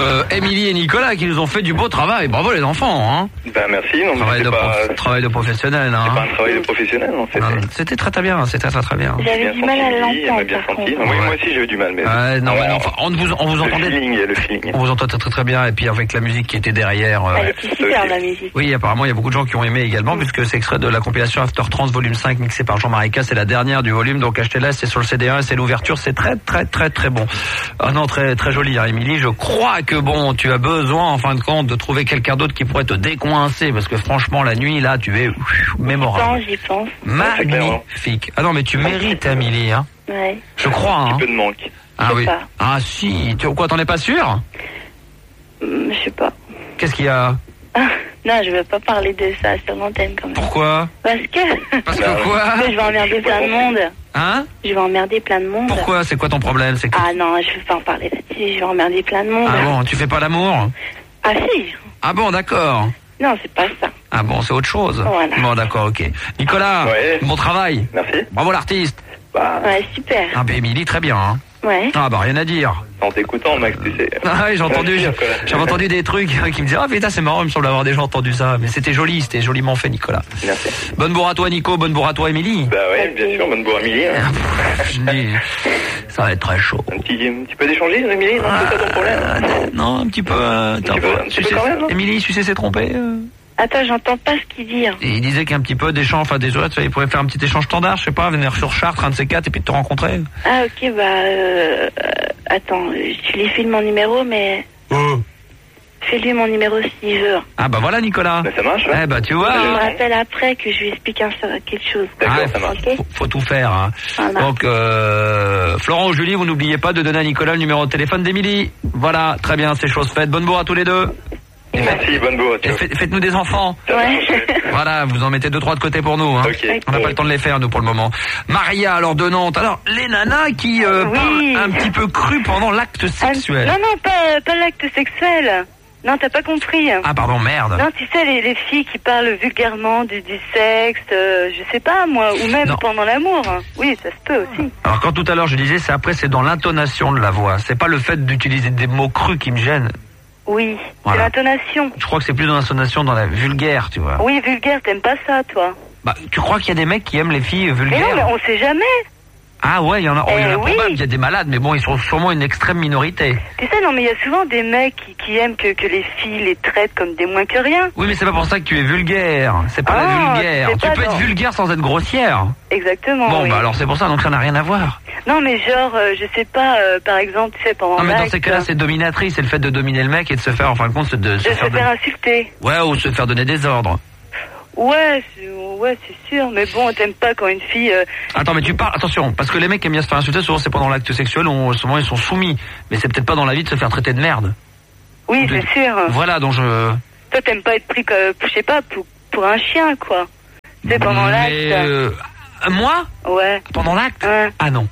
Émilie et Nicolas qui nous ont fait du beau travail. Bravo les enfants. Hein. Ben merci. Non, travail de professionnel. Hein. C'est pas un travail de professionnel. Non, c'était très bien. C'était très bien. J'avais du mal à l'entendre. Bien senti. Oui, moi aussi j'ai eu du mal. Mais non, mais enfin, on vous entendait. Le feeling. On vous entend très bien. Et puis avec la musique qui était derrière. Elle était super la musique. Oui, apparemment il y a beaucoup de gens qui ont aimé également puisque c'est extrait de la compilation After Trance volume 5 mixé par Jean-Marie K. C'est la dernière du volume. Donc achetez-la. C'est sur le CD1. C'est l'ouverture. C'est très bon. Ah non, très joli, hein, Émilie. Je crois que bon, tu as besoin en fin de compte de trouver quelqu'un d'autre qui pourrait te décoincer parce que franchement la nuit là, tu es mémorable. J'y pense. Magnifique. Ah non, mais tu mérites, Émilie. Hein. Ouais. Je crois. Un petit peu de manque. Ah oui. Pas. Ah si. Quoi, t'en es pas sûr? Je sais pas. Qu'est-ce qu'il y a? Non, je veux pas parler de ça sur l'antenne quand même. Pourquoi? Parce que quoi? Je vais emmerder plein de monde. Hein? Je vais emmerder plein de monde. Pourquoi? C'est quoi ton problème? C'est que... Ah non, je veux pas en parler là-dessus. Je vais emmerder plein de monde. Ah bon, tu fais pas l'amour? Ah si. Ah bon, d'accord. Non, c'est pas ça. Ah bon, c'est autre chose. Voilà. Bon, d'accord, ok. Nicolas, bon travail. Merci. Bravo l'artiste. Ouais, super. Ah ben Émilie, très bien. Hein. Ouais. Ah bah rien à dire. En t'écoutant, Max, tu sais. Ah oui, j'avais entendu des trucs qui me disaient, ah putain c'est marrant, il me semble avoir déjà entendu ça. Mais c'était joliment fait, Nicolas. Merci. Bonne bourre à toi Nico, bonne bourre à toi Émilie. Bah ouais, bien sûr, bonne bourre Émilie. Hein. Je dis, ça va être très chaud. Un petit peu d'échanger, Émilie, non, c'est ça ton problème? Non, un petit peu. Un petit peu quand même, non? Émilie, tu s'est trompée. Attends, j'entends pas ce qu'il dit. Et il disait qu'un petit peu d'échange, enfin des autres, il pourrait faire un petit échange standard, je sais pas, venir sur Chartres, un de ces quatre, et puis de te rencontrer. Ah ok, attends, tu lui files mon numéro, mais... Fais-lui mon numéro s'il veut. Ah bah voilà Nicolas. Bah ça marche. Eh bah tu vois. Je me rappelle après que je lui explique quelque chose. D'accord, ça marche. Okay. Faut tout faire. Hein. Voilà. Donc Florent ou Julie, vous n'oubliez pas de donner à Nicolas le numéro de téléphone d'Émilie. Voilà, très bien, c'est chose faite. Bonne bourre à tous les deux. Merci, bonne bourre. Faites-nous des enfants. Ouais. Voilà, vous en mettez 2-3 de côté pour nous. Hein. Okay. On n'a pas le temps de les faire, nous, pour le moment. Maria, alors de Nantes. Alors, les nanas qui parlent un petit peu cru pendant l'acte sexuel. Non, pas l'acte sexuel. Non, t'as pas compris. Ah, pardon, merde. Non, tu sais, les filles qui parlent vulgairement du sexe, je sais pas, moi, ou même pendant l'amour. Oui, ça se peut aussi. Alors, quand tout à l'heure, je disais, c'est dans l'intonation de la voix. C'est pas le fait d'utiliser des mots crus qui me gênent. Oui, voilà. C'est l'intonation. Je crois que c'est plus dans l'intonation, dans la vulgaire, tu vois. Oui, vulgaire, t'aimes pas ça, toi? Bah, tu crois qu'il y a des mecs qui aiment les filles vulgaires? Mais non, mais on sait jamais. Ah ouais, il y en a, oui. Probable, il y a des malades, mais bon, ils sont sûrement une extrême minorité. Tu sais, non, mais il y a souvent des mecs qui aiment que les filles les traitent comme des moins que rien. Oui, mais c'est pas pour ça que tu es vulgaire. C'est pas la vulgaire. Tu peux être vulgaire sans être grossière. Exactement. Bon, bah alors c'est pour ça, donc ça n'a rien à voir. Non, mais genre, je sais pas, par exemple, tu sais, pendant non, mais dans ces cas-là, c'est dominatrice, c'est le fait de dominer le mec et de se faire, en fin de compte, de se faire insulter. Ouais, ou se faire donner des ordres. Ouais, c'est sûr, mais bon, t'aimes pas quand une fille... Attends, mais tu parles, attention, parce que les mecs qui aiment bien se faire insulter, souvent c'est pendant l'acte sexuel, souvent ils sont soumis, mais c'est peut-être pas dans la vie de se faire traiter de merde. Oui, c'est sûr. Voilà, donc je... Toi, t'aimes pas être pris, je sais pas, pour un chien, quoi. C'est pendant l'acte. Moi? Ouais. Pendant l'acte? Ah non.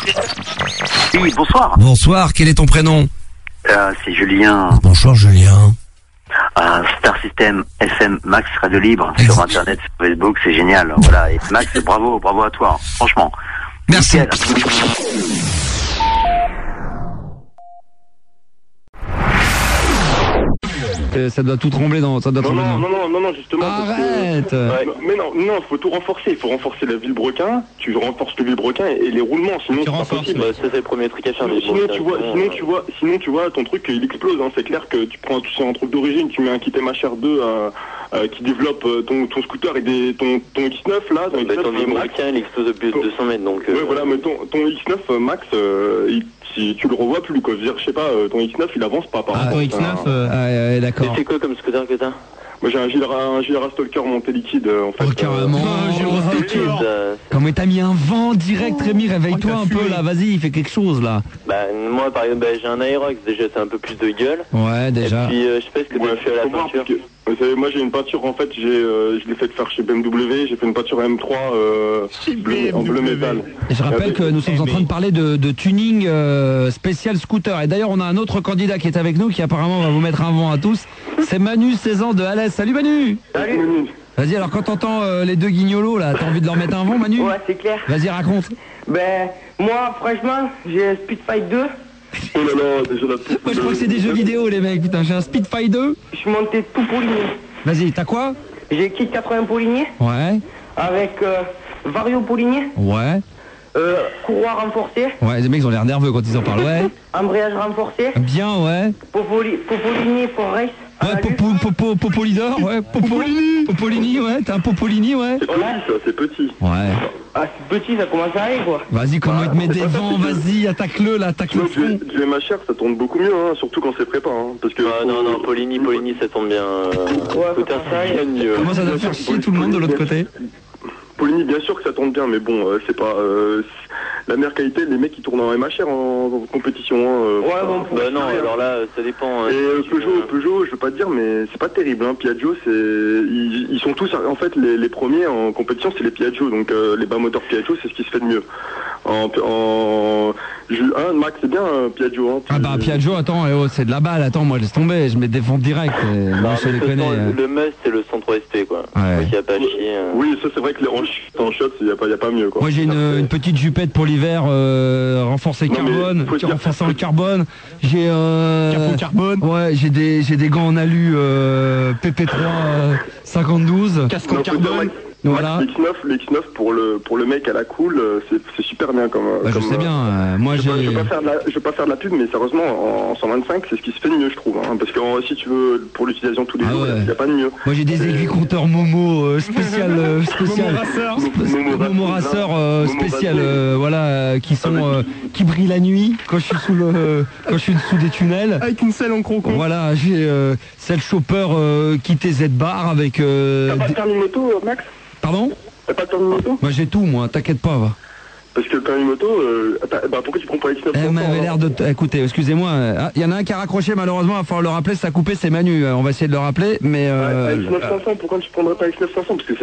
Oui, bonsoir. Bonsoir, quel est ton prénom? C'est Julien. Bonsoir Julien. Star System FM Max Radio Libre sur internet, sur Facebook, c'est génial. Voilà, et Max, bravo à toi, franchement. Merci. Nickel. Ça doit tout trembler dans... Ça doit non, justement. Arrête. Mais non, faut tout renforcer. Il faut renforcer la vilebrequin. Tu renforces le vilebrequin et les roulements. Sinon, c'est pas possible. Ça, c'est le premier truc à faire. Sinon, tu vois, ton truc, il explose. Hein. C'est clair que tu prends un truc d'origine, tu mets un kit MHR2 qui développe ton scooter et ton X9 là. Ton vilebrequin, il explose depuis 200 mètres. Donc, ouais, voilà, mais ton X9 Max, si tu le revois plus, quoi. Je veux dire, je sais pas, ton X9 il avance pas. Ton X9, d'accord. Et c'est quoi comme scooter que t'as? Moi j'ai un Gilera Stalker monté liquide en fait. Oh carrément. Comment t'as mis un vent direct, Rémi, réveille-toi un peu là, vas-y, fais quelque chose là. Bah moi par exemple j'ai un Aerox, déjà c'est un peu plus de gueule. Ouais déjà. Et puis je sais pas ce que tu fais à la peinture. Moi j'ai une peinture en fait, je l'ai fait faire chez BMW, j'ai fait une peinture M3 en bleu métal. Et je rappelle que nous sommes en train de parler de tuning spécial scooter. Et d'ailleurs on a un autre candidat qui est avec nous qui apparemment va vous mettre un vent à tous. C'est Manu, 16 ans de Alès. Salut Manu. Salut Manu. Vas-y, alors quand t'entends les deux guignolos là, t'as envie de leur mettre un vent, Manu? Ouais, c'est clair. Vas-y, raconte. Ben, moi, franchement, j'ai Speedfight 2. Oh là là, déjà la Moi je crois que c'est des jeux vidéo les mecs, putain, j'ai un Spitfire 2. Je suis monté tout poligné. Vas-y, t'as quoi? J'ai kit 80 poligné. Ouais. Avec Vario poligné. Ouais. Courroie renforcée. Ouais, les mecs ils ont l'air nerveux quand ils en parlent, ouais. Embrayage renforcé. Bien, ouais. Popolini pour race. Ouais, Popolidor, ouais. Popolini, ouais. T'as un Popolini, ouais. C'est petit, ça, c'est petit. Ouais. Ah, c'est petit, ça commence à aller, quoi. Vas-y, comment il te met des vents, vas-y, attaque-le, là, attaque le fond. Du MHR, ça tourne beaucoup mieux, hein, surtout quand c'est prépa, hein, parce que... Ah non, Poligny, ça tombe bien. Écoute, c'est mieux. Comment ça doit faire chier tout le monde de l'autre côté? Poligny, bien sûr que ça tourne bien, mais bon, c'est pas... la meilleure qualité, les mecs qui tournent en MHR en compétition. Ouais, bon, bah non, alors là, ça dépend. Et Peugeot, je veux pas te dire, mais c'est pas terrible. Hein. Piaggio, ils sont tous, en fait, les premiers en compétition, c'est les Piaggio. Donc les bas moteurs Piaggio, c'est ce qui se fait de mieux. Max, c'est bien Piaggio. Hein, Ah bah Piaggio, attends, c'est de la balle. Attends, moi laisse tomber, je mets des ventes direct. Moi je les connais. Le must, c'est le 103 SP, quoi. Ouais. Il y a pas à chier. Oui, ça c'est vrai que en shot, il y a pas mieux, quoi. Moi j'ai une petite jupette pour l'hiver renforcée carbone, renforcée en carbone. J'ai capot carbone. Ouais, j'ai des gants en alu PP3 52. Casque en carbone. Voilà. Le X9 pour le mec à la cool, c'est super bien comme. Bah, je sais bien. Moi je vais pas faire de la pub, mais sérieusement en 125 c'est ce qui se fait de mieux, je trouve. Hein, parce que si tu veux pour l'utilisation tous les jours, il n'y a pas de mieux. Moi j'ai des aiguilles compteurs Momo spécial Momo Racer spécial voilà qui sont qui brillent la nuit quand je suis sous des tunnels. Avec une selle en croco. Voilà, j'ai celle Chopper kit Z bar avec. T'as pas de permis moto, Max? Pardon? T'as pas de permis moto? Moi j'ai tout, moi, t'inquiète pas, va. Parce que le permis moto, pourquoi tu prends pas X900? Elle m'avait l'air de... Écoutez, excusez-moi, il y en a un qui a raccroché, malheureusement, il va falloir le rappeler, ça a coupé, c'est Manu, on va essayer de le rappeler, mais... X900, pourquoi tu prendrais pas X900? Parce que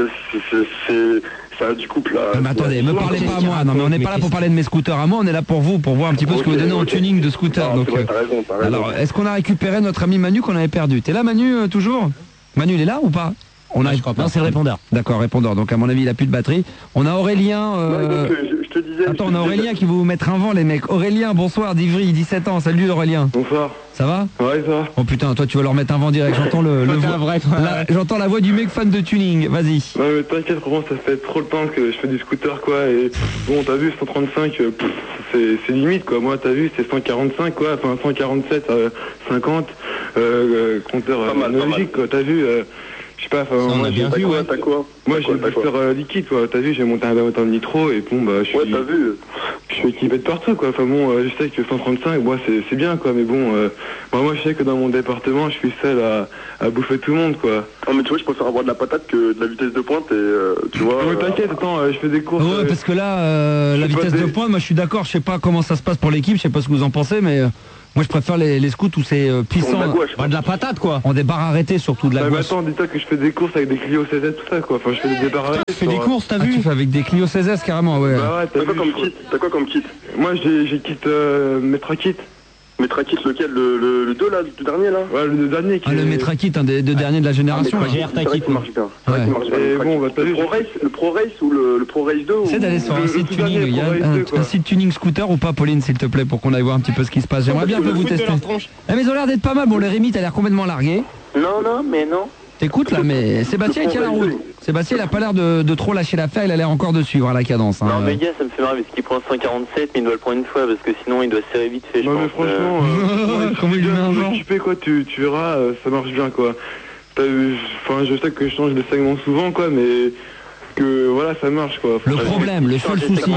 ça a du couple là. Mais attendez, me parlez pas à moi, non mais on n'est pas là pour parler de mes scooters à moi, on est là pour vous, pour voir un petit peu ce que vous donnez en tuning de scooter. Donc, t'as raison. Alors, est-ce qu'on a récupéré notre ami Manu qu'on avait perdu? T'es là Manu, toujours? Manu, il est là ou pas? Je crois pas. Non, c'est le répondeur. D'accord, répondeur. Donc à mon avis, il a plus de batterie. On a Aurélien. Je te disais. Attends, on a Aurélien qui va vous mettre un vent, les mecs. Aurélien, bonsoir, d'Ivry, 17 ans. Salut Aurélien. Bonsoir. Ça va? Ouais, ça va. Oh putain, toi tu vas leur mettre un vent direct. J'entends j'entends la voix du mec fan de tuning. Vas-y. Non mais t'inquiète, vraiment, ça fait trop le temps que je fais du scooter quoi. Et bon, t'as vu 135, c'est limite quoi. Moi, t'as vu, c'est 145 quoi. Enfin 147, 50. Compteur analogique quoi. T'as vu. Je sais pas, on a bien vu, ouais. T'as quoi? Moi j'ai un booster liquide quoi, t'as vu, j'ai monté un moteur de nitro et bon bah je suis... Ouais, t'as vu. Je suis équipé de partout quoi, enfin bon, je sais que 135, moi c'est bien quoi, mais bon, moi je sais que dans mon département je suis seul à bouffer tout le monde quoi. Non mais tu vois, je préfère avoir de la patate que de la vitesse de pointe et tu vois... Ouais t'inquiète, attends, je fais des courses... Ouais, parce que là, la vitesse de pointe, moi je suis d'accord, je sais pas comment ça se passe pour l'équipe, je sais pas ce que vous en pensez, mais... Moi je préfère les scouts où c'est puissant, de la patate quoi. On des barres arrêtées surtout, de la gouache. Attends, dis-toi que je fais des courses avec des Clio 16S tout ça quoi, enfin je fais des barres arrêtées. Tu fais des courses, t'as vu? Tu fais avec des Clio 16S carrément, ouais. Bah ouais, t'as quoi comme kit? Moi j'ai kit Metrakit. Metrakit lequel? Le 2 là, le dernier là? Ouais, le dernier qui le Metrakit, un des deux derniers de la génération. GR-Takit marche bien. Et bon, bah t'as vu le Pro Race ou le Pro Race 2? C'est d'aller sur un site tuning, il y a un site tuning scooter ou pas, Pauline, s'il te plaît, pour qu'on aille voir un petit peu ce qui se passe. J'aimerais bien un peu vous tester. Mais ils ont l'air d'être pas mal, bon le Rémi t'as l'air complètement largué. Non, mais non. T'écoutes là, mais Sébastien il tient la route. Sébastien il a pas l'air de trop lâcher l'affaire, il a l'air encore de suivre à la cadence. Non mais gars, ça me fait marrer parce qu'il prend 147 mais il doit le prendre une fois parce que sinon il doit se serrer vite fait, je pense. Mais franchement, comment il met un vent quoi, tu verras, ça marche bien quoi. Enfin je sais que je change de segment souvent quoi, mais que voilà ça marche quoi. Le problème, le seul souci,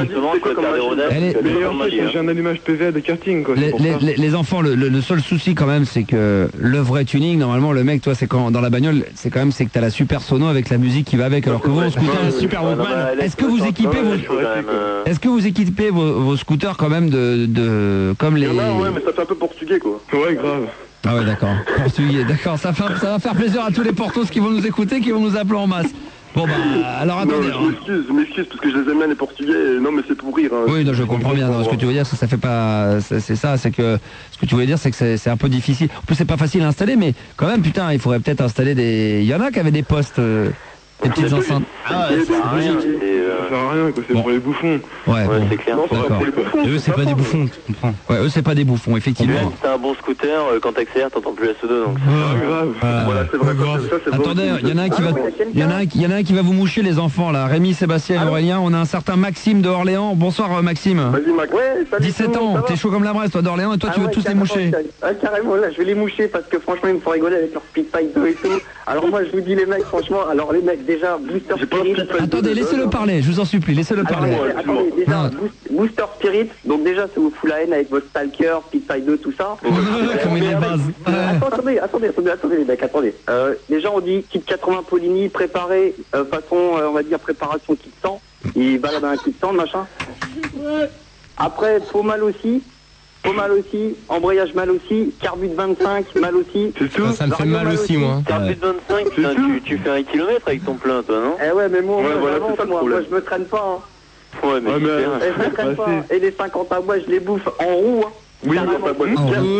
j'ai un allumage PVA de karting quoi. Les enfants, le seul souci quand même, c'est que le vrai tuning, normalement le mec, toi c'est quand dans la bagnole, c'est quand même c'est que t'as la super sono avec la musique qui va avec, alors que vous en scooter, super Walkman. Est-ce que vous équipez vos scooters quand même de comme les... Ouais, mais ça fait un peu portugais quoi. Ouais, grave. Ah ouais, d'accord. Portugais, d'accord. Ça va faire plaisir à tous les portos qui vont nous écouter, qui vont nous appeler en masse. Bon bah, alors attendez. Je m'excuse parce que je les aime bien les portugais. Non mais c'est pour rire. Hein. Oui, non, je comprends bien. Non, ce que tu veux dire, ça fait pas. C'est ça, c'est que ce que tu voulais dire, c'est que c'est un peu difficile. En plus, c'est pas facile à installer, mais quand même, putain, il faudrait peut-être installer des. Il y en a qui avaient des postes. Des petites enceintes. Ah ouais, c'est rien. sert à rien, quoi. C'est pour les bouffons. Ouais, bon. c'est clair. D'accord. Eux, c'est pas des bouffons, tu comprends. Ouais, eux, c'est pas des bouffons, effectivement. T'as un bon scooter, quand t'accélères, t'entends plus la sodo, donc. Grave. Voilà, c'est vrai. Ça, c'est bon. Attendez, il y en a un qui va, il y en a un qui va vous moucher les enfants là. Rémi, Sébastien et Aurélien. On a un certain Maxime de Orléans. Bonsoir Maxime. Vas-y, Max. Ouais, salut 17 tout le monde, ans, ça va t'es chaud comme la braise toi d'Orléans et toi tu veux tous les moucher. Carrément, là, je vais les moucher parce que franchement, ils me font rigoler avec leur Speedpipe 2 et tout. Alors moi, je vous dis les mecs, franchement, alors les mecs, déjà, Booster Spirit. Attendez, laissez-le parler, je vous en supplie, laissez-le parler. Attendez, déjà, Booster Spirit, donc déjà, ça vous fout la haine avec votre Stalker, Speedpipe 2, tout ça. Comme il est base. Attendez, les mecs, attendez. Déjà, on dit kit 80 Polini, préparé, façon, on va dire, préparation kit 100. Il balade un kit 100, machin. Après, peau mal aussi, embrayage mal aussi, carbut 25 mal aussi. C'est tout. Ça me fait mal aussi, moi. Carbut 25, putain, tu fais 1 kilomètre avec ton plein, toi, non? Eh ouais, mais moi, voilà, c'est ça le problème. moi, je me traîne pas, hein. Ouais, mais super. Je me traîne pas. Et les 50 à bois, je les bouffe en roue, hein. Oui, enfin, bon,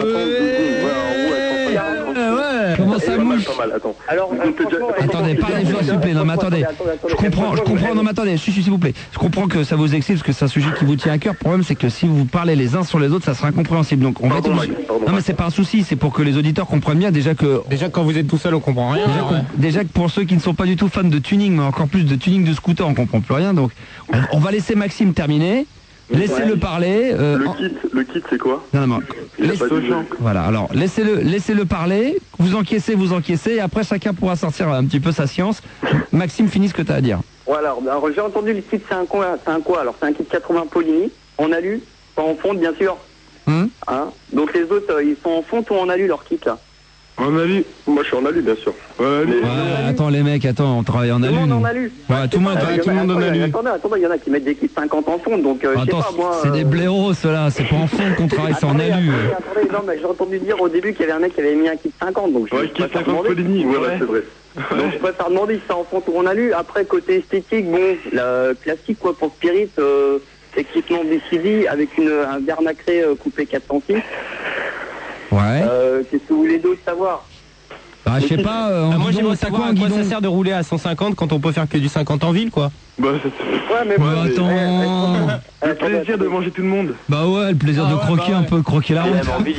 Comment ça mouche? Attends. Alors, Attendez, parlez, je vous en supplie. Non mais attendez, je comprends, non mais attendez, s'il vous plaît. Je comprends que ça vous excite parce que c'est un sujet qui vous tient à cœur. Le problème c'est que si vous parlez les uns sur les autres, ça sera incompréhensible. Donc on va être obligé. Non mais c'est pas un souci, c'est pour que les auditeurs comprennent bien déjà que... Déjà, quand vous êtes tout seul, on comprend rien. Déjà que pour ceux qui ne sont pas du tout fans de tuning, mais encore plus de tuning de scooter, on comprend plus rien. Donc on va laisser Maxime terminer. Laissez-le parler. Le kit, c'est quoi? Non. Sochant. Voilà, alors laissez-le parler, vous encaissez, et après chacun pourra sortir un petit peu sa science. Maxime, finis ce que tu as à dire. Voilà, alors j'ai entendu le kit, c'est un quoi? Alors c'est un kit 80 Polini, en alu, pas en fonte bien sûr. Hein? Donc les autres, ils sont en fonte ou en alu leur kit là? En alu. Moi, je suis en alu, bien sûr. Ouais, Attends les mecs, on travaille en alu. Tout le monde en alu. Ouais, tout le monde en alu. Attendez, il y en a qui mettent des kits 50 en fonte, donc je sais Attends, pas moi. c'est des blairos ceux-là, c'est pas en fonte qu'on travaille, c'est en alu. Attendez, non mais j'ai entendu dire au début qu'il y avait un mec qui avait mis un kit 50, donc je kit 50 Polini, ouais, c'est vrai. Donc je préfère demander si c'est en fonte ou en alu. Après, côté esthétique, bon, la classique quoi pour Spirit, équipement décisif avec un verre nacré coupé 406. Ouais. Qu'est-ce que vous voulez d'autre savoir? Bah, je sais pas, moi j'aimerais savoir à quoi ça sert de rouler à 150 quand on peut faire que du 50 en ville, quoi. Bah, ouais, mais bon, attends. Le plaisir de manger tout le monde. Bah ouais, le plaisir de croquer un peu, croquer la route.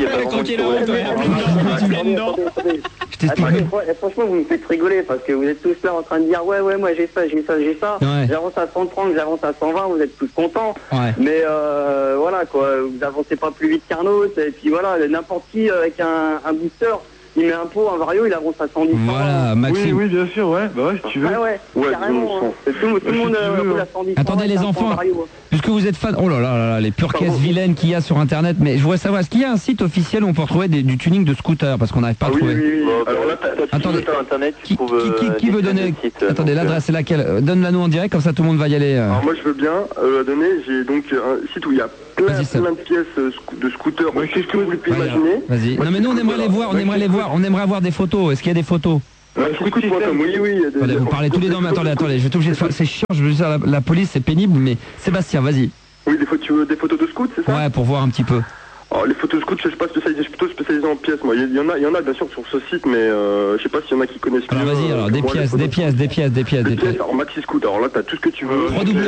Je t'explique. Franchement, vous me faites rigoler parce que vous êtes tous là en train de dire ouais, moi j'ai ça. Ouais. J'avance à 130, j'avance à 120, vous êtes tous contents. Ouais. Mais voilà quoi, vous avancez pas plus vite qu'un autre. Et puis voilà, n'importe qui avec un booster. Il met un pot, un vario, il avance à 110. Voilà, Maxime. Oui, bien sûr, ouais, bah ouais, si tu veux. Ouais, carrément. Tout le monde roule à 110. Attendez les enfants, puisque vous êtes fans, oh là là, les pures caisses vilaines qu'il y a sur internet, mais je voudrais savoir, est-ce qu'il y a un site officiel où on peut retrouver du tuning de scooter, parce qu'on n'arrive pas à trouver. Oui. Alors là, attendez, sur internet, qui veut donner attendez, l'adresse c'est laquelle? Donne-la nous en direct, comme ça tout le monde va y aller. Alors moi je veux bien donner, j'ai donc un site où il y a plein de pièces de scooters, qu'est-ce que vous pouvez imaginer. Vas-y. Non mais nous on aimerait les voir, on aimerait avoir des photos. Est-ce qu'il y a des photos? Oui. Attendez, vous parlez tous les deux, mais attendez, je vais être obligé de faire, c'est chiant, je veux dire la police c'est pénible, mais Sébastien, vas-y. Oui, tu veux des photos de scoot, c'est ça? Ouais, pour voir un petit peu. Alors, les photos de scoot, je suis pas spécialisé, je suis plutôt spécialisé en pièces, moi. Il y en a bien sûr sur ce site, mais je sais pas s'il y en a qui connaissent mieux. Alors vas-y, alors des pièces. Alors Maxi Scoot, alors là t'as tout ce que tu veux.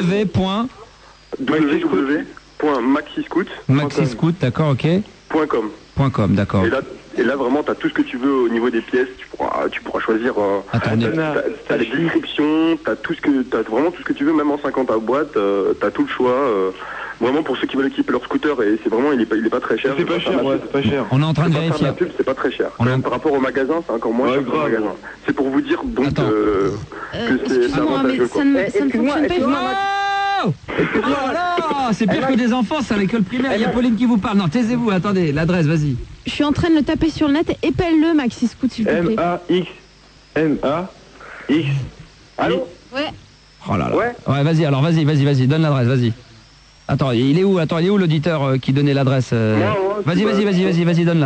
www.maxiscoot, d'accord, ok. .com, d'accord. Et là vraiment t'as tout ce que tu veux au niveau des pièces, tu pourras choisir. T'as les descriptions, t'as vraiment tout ce que tu veux, même en 50 à boîte, t'as tout le choix. Vraiment pour ceux qui veulent équiper leur scooter, et c'est vraiment il est pas très cher. C'est pas cher, ouais, c'est pas cher. On est en train de vérifier. La pub, c'est pas très cher. Par rapport au magasin, c'est encore moins cher que le magasin. C'est pour vous dire donc que c'est avantageux. Ça ne fonctionne pas. Voilà, c'est pire que des enfants, c'est à l'école primaire. Il y a Pauline qui vous parle. Non, taisez-vous, attendez, l'adresse, vas-y. Je suis en train de le taper sur le net. Épelle-le, Maxi Scoot, s'il te plaît. M-A-X. Allô? Ouais. Oh là là. Ouais, vas-y, donne l'adresse, vas-y. Attends, il est où l'auditeur qui donnait l'adresse Vas-y, donne-la.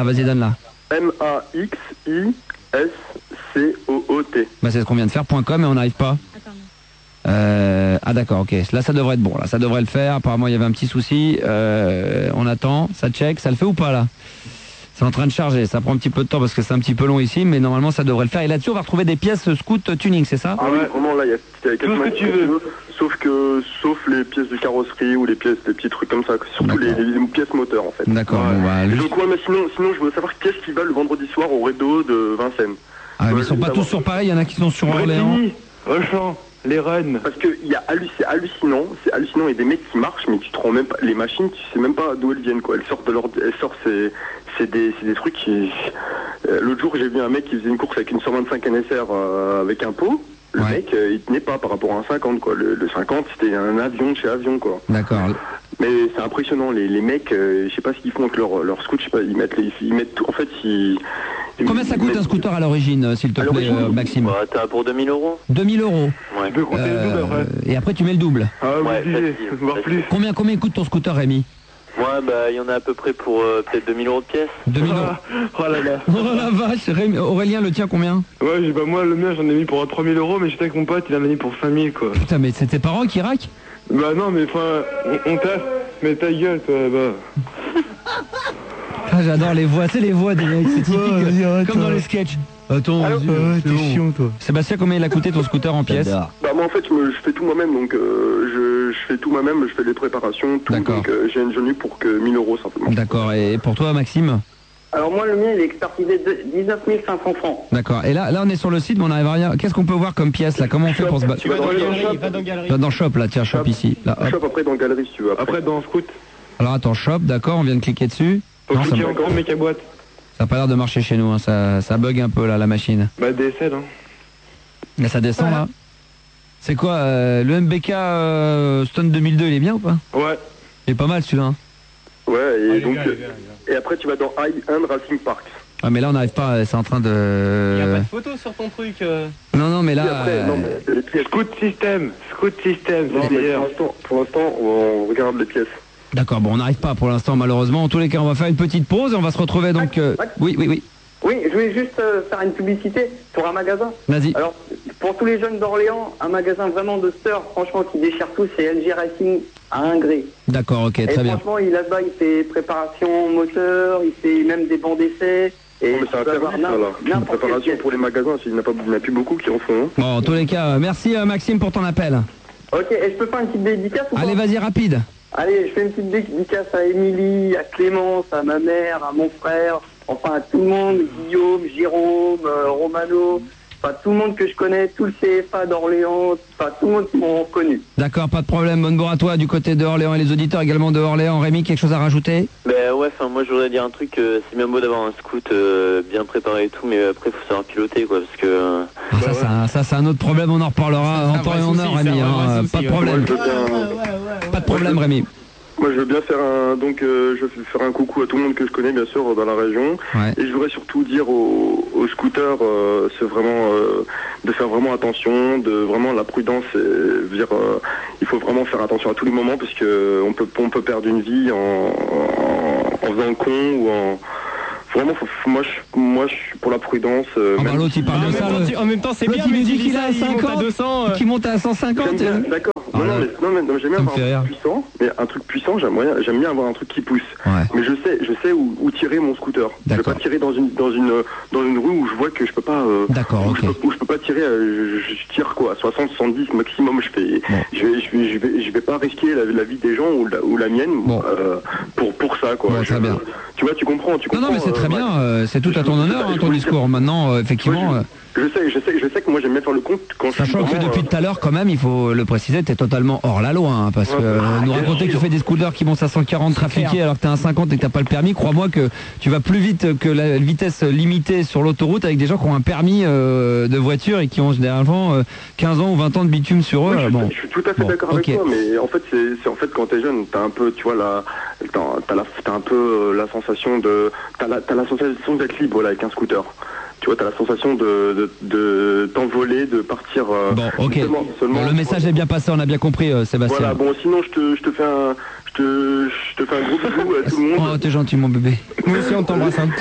M-A-X-I-S-C-O-O-T. Bah c'est ce qu'on vient de faire, .com, et on n'arrive pas. Ah d'accord, ok. Là ça devrait être bon, là ça devrait le faire. Apparemment il y avait un petit souci. On attend, ça check, ça le fait ou pas là? C'est en train de charger, ça prend un petit peu de temps parce que c'est un petit peu long ici, mais normalement ça devrait le faire. Et là-dessus, on va retrouver des pièces scoot tuning, c'est ça? Ah oui, vraiment, là, il y a quelques Tout ce que tu veux. Sauf les pièces de carrosserie ou les petits trucs comme ça, surtout les pièces moteurs, en fait. D'accord, bon, bah, Donc, ouais, mais sinon, je veux savoir qu'est-ce qui va le vendredi soir au Redo de Vincennes. Ah, mais ils sont pas tous sur Paris, il y en a qui sont sur Orléans. Auchan, les runs. Parce que c'est hallucinant, il y a des mecs qui marchent, mais tu te rends même pas, les machines, tu sais même pas d'où elles viennent, quoi. C'est des trucs qui... L'autre jour, j'ai vu un mec qui faisait une course avec une 125 NSR avec un pot. Le mec, il tenait pas par rapport à un 50, quoi. Le 50, c'était un avion de chez avion, quoi. D'accord. Mais c'est impressionnant, les mecs, je sais pas ce qu'ils font avec leur scooter, je sais pas, ils mettent tout, en fait, Combien ça coûte un scooter à l'origine, s'il te plaît, Maxime? Bah, t'as pour 2000 €. 2000 €. Ouais. Tu peux compter le double après. Et après, tu mets le double. Ah, Ouais, obligé, facile, voire facile. plus. Combien coûte ton scooter, Rémi? Ouais, bah, il y en a à peu près pour peut-être 2000 € de pièces. 2000 €. Oh là là. Oh la vache, Aurélien, le tien combien? Ouais, bah moi, le mien, j'en ai mis pour 3000 €, mais j'étais avec mon pote, il en a mis pour 5000, quoi. Putain, mais c'est tes parents qui raquent? Bah non, mais enfin, on t'a... Mais ta gueule, toi, bah... Ah, j'adore les voix, c'est les voix des mecs, c'est typique, comme dans les sketchs. Attends, t'es chiant, toi. Sébastien, combien il a coûté ton scooter en pièces? Bah moi en fait je fais tout moi-même, donc je fais tout moi-même, je fais les préparations, tout, donc j'en ai pour que 1000 € simplement. D'accord, et pour toi Maxime? Alors moi, le mien, il est expertisé de 19 500 francs. D'accord, et là on est sur le site, mais on n'arrive à rien. Qu'est-ce qu'on peut voir comme pièce là? Comment on fait pour se battre? Tu vas dans le shop, Va dans Galerie. Dans Shop là, tiens, Shop ici. Là, hop. shop après dans Galerie si tu veux. Après, dans Scoot. Alors attends, Shop, d'accord, on vient de cliquer dessus. Faut Non, ça cliquer encore, mec à boîte. n'a pas l'air de marcher chez nous, hein. Ça bug un peu là, la machine. Bah, DSL, hein. Là ça descend là. C'est quoi, le MBK Stone 2002, il est bien ou pas? Ouais. Il est pas mal celui-là. Hein. Ouais, et donc... Et après tu vas dans High End Racing Park. Ah mais là on n'arrive pas, c'est en train de... Il n'y a pas de photo sur ton truc. Non mais là... Après, non, mais les pièces. Scoot System, Non, mais pour l'instant, on regarde les pièces. D'accord, bon on n'arrive pas pour l'instant malheureusement. En tous les cas on va faire une petite pause et on va se retrouver donc... Oui. Oui, je voulais juste faire une publicité pour un magasin. Vas-y. Alors, pour tous les jeunes d'Orléans, un magasin vraiment de stars, franchement, qui déchire tout, c'est LG Racing à Ingré. D'accord, ok, Et très bien. franchement, là-bas, il fait préparation moteur, il fait même des bancs d'essai. Et Non, mais c'est interdit ça là. Une préparation pour les magasins, il n'y en a plus beaucoup qui en font. Hein. Bon, en tous les cas, merci Maxime pour ton appel. Ok, et je peux faire une petite dédicace ou pas? Allez, vas-y, rapide. Allez, je fais une petite dédicace à Émilie, à Clémence, à ma mère, à mon frère, enfin à tout le monde, Guillaume, Jérôme, Romano, enfin tout le monde que je connais, tout le CFA d'Orléans, enfin tout le monde qui m'ont connu. D'accord, pas de problème. Bonne bourre à toi du côté de Orléans et les auditeurs également de Orléans. Rémi, quelque chose à rajouter? Ben ouais, enfin moi je voudrais dire un truc, c'est bien beau d'avoir un scoot bien préparé et tout, mais après faut savoir piloter quoi, parce que... Ça c'est un autre problème, on en reparlera en temps et en heure, Rémi, hein, pas de problème. Pas de problème, Rémi. Moi je veux bien faire je vais faire un coucou à tout le monde que je connais bien sûr dans la région. Ouais. Et je voudrais surtout dire aux scooters, c'est vraiment de faire vraiment attention, de vraiment la prudence, et dire il faut vraiment faire attention à tous les moments parce que on peut perdre une vie en faisant le con ou en... Vraiment, moi je suis pour la prudence. L'autre il parle de ça. En même temps, c'est bien, il mais me dit dis qu'il ça, a il monte à 50, 200. qui monte à 150. D'accord. Non, j'aime bien avoir un truc puissant, mais un truc puissant, j'aime bien avoir un truc qui pousse. Ouais. Mais je sais où tirer mon scooter. Je vais pas tirer dans une rue où je vois que je peux pas. D'accord, ok. Où je peux pas tirer. Je tire quoi, à 60, 70 maximum. Je vais pas risquer la vie des gens ou la mienne pour ça quoi. Bon, très bien. Tu vois, tu comprends. Non, mais c'est très bien. C'est tout à ton honneur, ton discours. Maintenant, effectivement. Je sais que moi j'aime bien faire le compte quand sachant que depuis tout à l'heure, quand même, il faut le préciser, t'es totalement hors la loi, hein, parce que nous raconter que tu fais des scooters qui montent à 140 trafiqués alors que t'as un 50 et que t'as pas le permis, crois-moi que tu vas plus vite que la vitesse limitée sur l'autoroute avec des gens qui ont un permis de voiture et qui ont généralement 15 ans ou 20 ans de bitume sur eux. Je suis tout à fait d'accord avec toi, mais en fait c'est en fait quand t'es jeune, t'as un peu, tu vois, t'as un peu la sensation t'as la sensation d'être libre là, avec un scooter. Tu vois, t'as la sensation de t'envoler, de partir. Bon, ok. Seulement le message est bien passé, on a bien compris, Sébastien. Voilà, bon, sinon je te fais un gros bisou à tout le monde. Oh, t'es gentil, mon bébé. Nous aussi, on t'embrasse. Hein.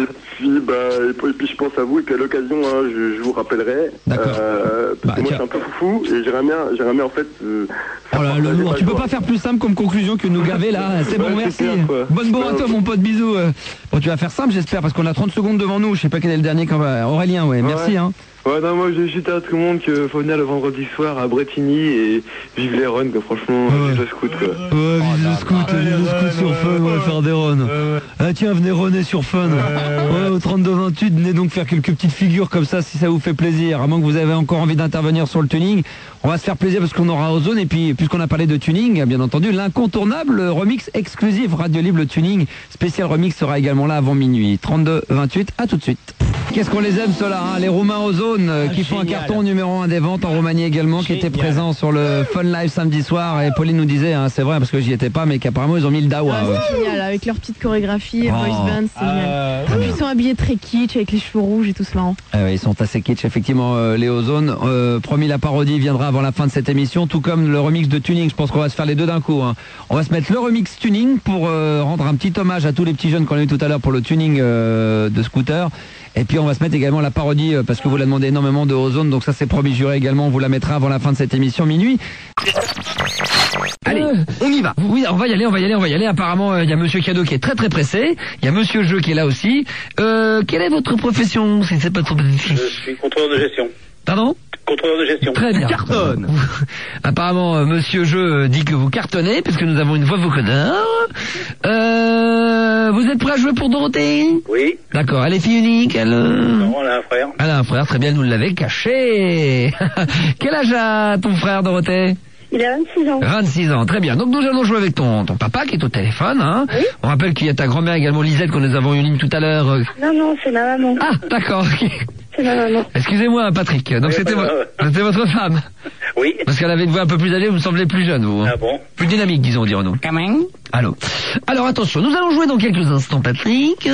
Et puis je pense à vous, et puis à l'occasion, je vous rappellerai. D'accord. Parce que moi, je suis un peu foufou, et j'aimerais bien en fait. Oh là, le lourd. Tu peux pas faire plus simple comme conclusion que nous gaver là. C'est bon, merci. Bonne bourre à toi, mon pote. Bisous. Bon, tu vas faire simple, j'espère, parce qu'on a 30 secondes devant nous. Je sais pas quel est le dernier qu'on va... Aurélien, ouais, merci, hein. Ouais, non, moi, je juste à tout le monde qu'il faut venir le vendredi soir à Bretigny et vive les runs, quoi. Franchement, vive le scout, quoi. Ouais, vive le scout sur Fun, on va faire des runs. Ah, tiens, venez runner sur Fun. Ouais, au 32-28, venez donc faire quelques petites figures comme ça, si ça vous fait plaisir. À moins que vous avez encore envie d'intervenir sur le tuning. On va se faire plaisir parce qu'on aura Ozone. Et puis, puisqu'on a parlé de tuning, bien entendu, l'incontournable remix exclusif Radio Libre, le tuning spécial remix sera également là avant minuit. 32-28, à tout de suite. Qu'est-ce qu'on les aime, ceux-là, hein, les Roumains Ozone, qui font un carton numéro 1 des ventes en Roumanie également, qui étaient présents sur le Fun Live samedi soir. Et Pauline nous disait, hein, c'est vrai parce que j'y étais pas, mais qu'apparemment ils ont mis le dawa. C'est génial, avec leur petite chorégraphie, voice band, c'est génial. Et puis ils sont habillés très kitsch, avec les cheveux rouges et tout cela. Ils sont assez kitsch, effectivement, les Ozone. Promis, la parodie viendra avant la fin de cette émission, tout comme le remix de tuning. Je pense qu'on va se faire les deux d'un coup. Hein. On va se mettre le remix tuning pour rendre un petit hommage à tous les petits jeunes qu'on a eu tout à l'heure pour le tuning de scooter. Et puis on va se mettre également la parodie parce que vous la demandez énormément de Ozone, donc ça c'est promis juré également, on vous la mettra avant la fin de cette émission minuit. Allez, on y va. Oui, on va y aller. Apparemment, il y a Monsieur Cadeau qui est très très pressé. Il y a Monsieur Jeu qui est là aussi. Quelle est votre profession, si c'est pas trop... Je suis contrôleur de gestion. Pardon ? Contrôleur de gestion. Très bien. Cartonne. Apparemment, Monsieur Jeu dit que vous cartonnez, puisque nous avons une voix vocodeur. Vous êtes prêt à jouer pour Dorothée ? Oui. D'accord. Elle est fille unique, elle... Non, elle a un frère. Elle a un frère, très bien, nous l'avez caché. Quel âge a ton frère, Dorothée ? Il a 26 ans. 26 ans, très bien. Donc nous allons jouer avec ton papa qui est au téléphone. Hein. Oui. On rappelle qu'il y a ta grand-mère également, Lisette, que nous avons eu en ligne tout à l'heure. Non, c'est ma maman. Ah, d'accord. C'est ma maman. Excusez-moi, Patrick. Donc oui, c'était votre femme. Oui. Parce qu'elle avait une voix un peu plus âgée, vous me semblez plus jeune, vous. Ah bon ? Plus dynamique, disons, dirons-nous. Comment ? Allô. Alors attention, nous allons jouer dans quelques instants, Patrick.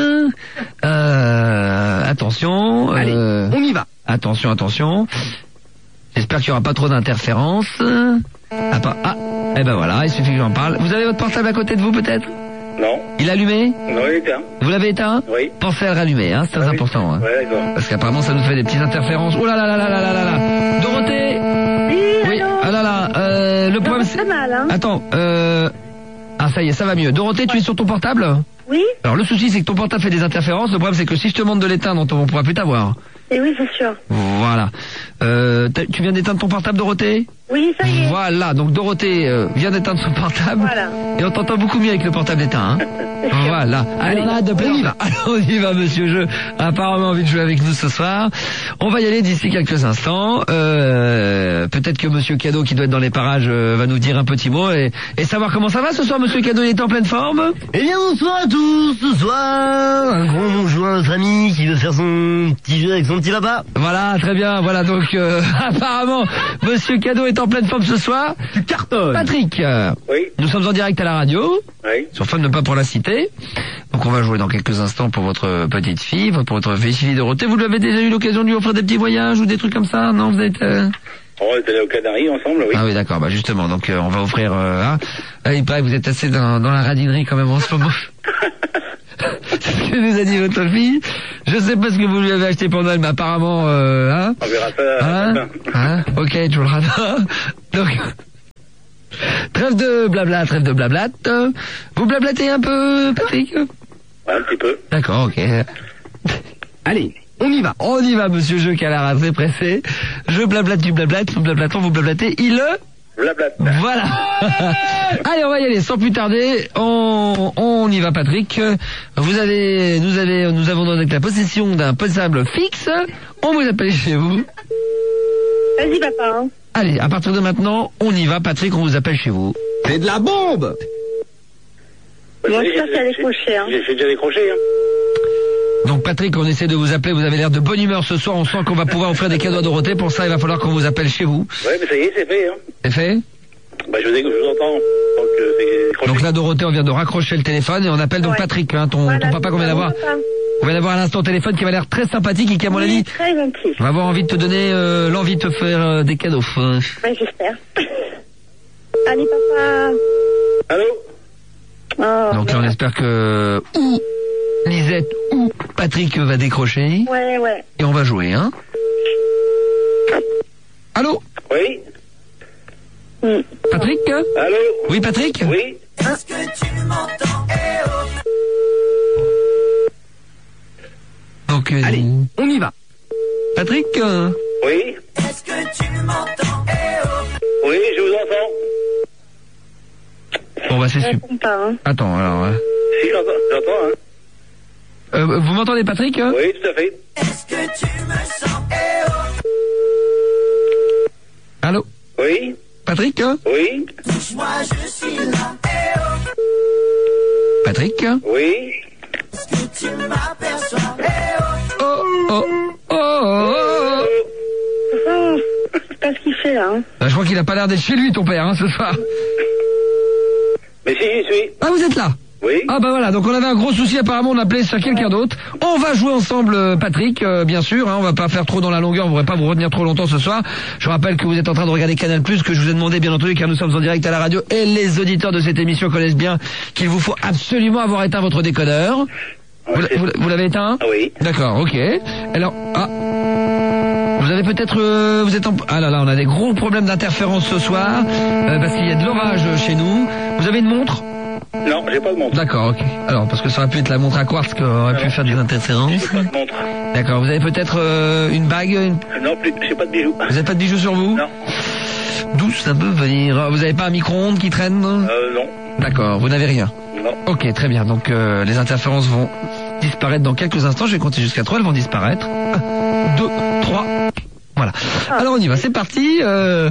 Attention. Allez, on y va. Attention. J'espère qu'il n'y aura pas trop d'interférences. Eh ben voilà, il suffit que j'en parle. Vous avez votre portable à côté de vous, peut-être ? Non. Il est allumé ? Non, il est éteint. Vous l'avez éteint ? Oui. Pensez à le rallumer, hein, c'est très important. Hein. Ouais, d'accord. Parce qu'apparemment, ça nous fait des petites interférences. Oh là là là là là là là là. Dorothée ? Oui, allô ? Ah là là, le problème c'est... mal, hein. Attends, ça y est, ça va mieux. Dorothée, tu es sur ton portable ? Oui. Alors le souci, c'est que ton portable fait des interférences. Le problème, c'est que si je te demande de l'éteindre, on pourra plus t'avoir. Et oui, c'est sûr. Voilà. Tu viens d'éteindre ton portable, Dorothée ? Oui, ça y est. Voilà, donc Dorothée vient d'éteindre son portable. Voilà. Et on t'entend beaucoup mieux avec le portable éteint. Hein. Voilà. Allez, on y va. Alors, on y va, Monsieur Jeu. Apparemment envie de jouer avec nous ce soir. On va y aller d'ici quelques instants. Peut-être que Monsieur Cadeau, qui doit être dans les parages, va nous dire un petit mot et savoir comment ça va ce soir. Monsieur Cadeau, il est en pleine forme ? Eh bien, bonsoir à tous. Ce soir, un grand bonjour à notre ami qui veut faire son petit jeu avec son petit papa. Voilà, très bien. Voilà, donc apparemment, Monsieur Cadeau est en pleine forme ce soir. Tu cartonnes. Patrick, oui. Nous sommes en direct à la radio. Oui. Sur Fun, ne pas pour la citer. Donc on va jouer dans quelques instants pour votre petite fille, pour votre fille Dorothée. Vous lui avez déjà eu l'occasion de lui offrir des petits voyages ou des trucs comme ça ? Non, vous êtes... On est allé aux Canaries ensemble, oui. Ah oui, d'accord. Bah justement, donc on va offrir... il paraît que vous êtes assez dans la radinerie quand même en ce moment. C'est ce que nous a dit votre fille. Je sais pas ce que vous lui avez acheté pendant elle, mais apparemment... On verra ça. Ok, tu le radas. Donc... Trêve de blabla. Vous blablatez un peu, Patrick ? Ouais, un petit peu. D'accord, ok. Allez, on y va. On y va, Monsieur Jeu qui a l'air très pressé. Je blablate, tu blablates, nous blablatons, vous blablatez, il blablate. Voilà. Allez, on va y aller sans plus tarder. On y va, Patrick. Nous avons donc la possession d'un portable fixe. On vous appelle chez vous. Vas-y, papa. Hein. Allez, à partir de maintenant, on y va, Patrick, on vous appelle chez vous. C'est de la bombe. Bon, j'espère qu'il a décroché. Hein. J'ai déjà décroché. Hein. Donc Patrick, on essaie de vous appeler, vous avez l'air de bonne humeur ce soir, on sent qu'on va pouvoir offrir des cadeaux à Dorothée, pour ça il va falloir qu'on vous appelle chez vous. Ouais, mais ça y est, c'est fait. Hein. C'est fait ? Bah je vous entends. Donc là, Dorothée, on vient de raccrocher le téléphone et on appelle donc Patrick, hein, ton papa qu'on vient d'avoir. On vient d'avoir à l'instant au téléphone qui va l'air très sympathique et qui, à mon avis, très gentil. Va avoir envie de te donner l'envie de te faire des cadeaux. Ouais, j'espère. Allez, papa. Allô ? Donc là, on espère que ou Lisette ou Patrick va décrocher. Ouais. Et on va jouer, hein. Allô ? Oui. Patrick ? Allô ? Oui, Patrick ? Oui. Est-ce que tu m'entends ? donc... Allez, on y va. Patrick Oui. Est-ce que tu m'entends? Oui, je vous entends. Bon, bah c'est super. Attends, alors... Si, j'entends, hein. Vous m'entendez, Patrick Oui, tout à fait. Est-ce que tu me sens? Allô? Oui. Patrick Oui. Touche-moi, je suis là. Patrick Oui. Est-ce que tu m'aperçois? Oh, oh, oh, oh. C'est pas ce qu'il fait là. Hein. Je crois qu'il a pas l'air d'être chez lui, ton père, ce soir. Mais si, j'y suis. Ah, vous êtes là? Oui. Ah bah voilà, donc on avait un gros souci, apparemment on appelait sur quelqu'un d'autre. On va jouer ensemble, Patrick, bien sûr, hein, on va pas faire trop dans la longueur, on voudrait pas vous retenir trop longtemps ce soir. Je rappelle que vous êtes en train de regarder Canal+, que je vous ai demandé bien entendu, car nous sommes en direct à la radio, et les auditeurs de cette émission connaissent bien qu'il vous faut absolument avoir éteint votre décodeur. Vous l'avez éteint? Oui. D'accord, ok. Alors, vous avez peut-être... vous êtes en... Ah là là, on a des gros problèmes d'interférence ce soir, parce qu'il y a de l'orage chez nous. Vous avez une montre? Non, j'ai pas de montre. D'accord, ok. Alors, parce que ça aurait pu être la montre à quartz qui aurait pu faire des interférences. J'ai pas de montre. D'accord, vous avez peut-être une bague Non, plus, j'ai pas de bijoux. Vous avez pas de bijoux sur vous? Non. D'où ça peut venir? Vous avez pas un micro-ondes qui traîne? Non. D'accord, vous n'avez rien? Non. Ok, très bien. Donc, les interférences vont disparaître dans quelques instants. Je vais compter jusqu'à 3, elles vont disparaître. 1, 2, 3. Voilà. Alors, on y va, c'est parti.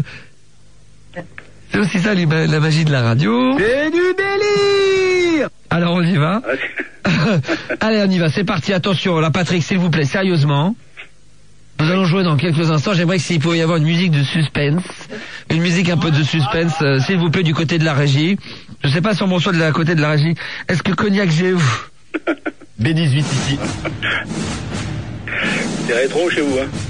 C'est aussi ça la magie de la radio. C'est du délire. Alors on y va. Allez, on y va, c'est parti. Attention, là, Patrick, s'il vous plaît, sérieusement. Nous allons jouer dans quelques instants. J'aimerais que s'il pouvait y avoir une musique de suspense, une musique un peu de suspense, s'il vous plaît, du côté de la régie. Je sais pas si on m'en soit de la côté de la régie. Est-ce que Cognac j'ai où? B18 ici. C'est rétro chez vous, hein.